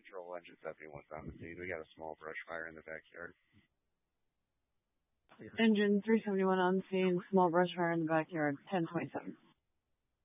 control, engine 71's on the scene. We got a small brush fire in the backyard. Engine 371 on scene, small brush fire in the backyard, 1027.